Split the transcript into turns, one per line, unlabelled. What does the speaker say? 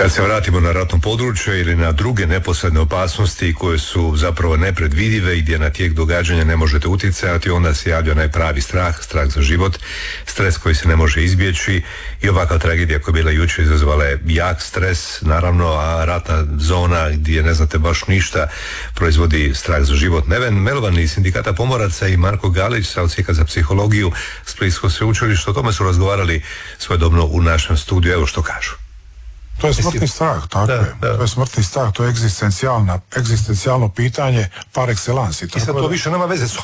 Kad se vratimo na ratno područje ili na druge neposredne opasnosti koje su zapravo nepredvidive i gdje na tijek događanja ne možete utjecati, onda se javlja onaj pravi strah za život, stres koji se ne može izbjeći i ovakva tragedija koja je bila jučer izazvala je jak stres, naravno, a ratna zona gdje ne znate baš ništa proizvodi strah za život. Neven Melvan iz Sindikata pomoraca i Marko Galić sa Odsjeka za psihologiju Splitskog sveučilišta o tome su razgovarali svojedobno u našem studiju. Evo što kažu.
To je smrtni strah, tako je. To je smrtni strah, to je egzistencijalno pitanje par excellence.
I sad to više nema veze